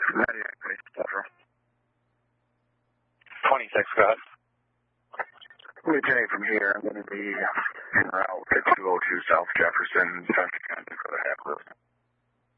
Maniac, please, Central. 26, go ahead. Lieutenant from here. I'm going to be en route 6202 South Jefferson, Central County for the half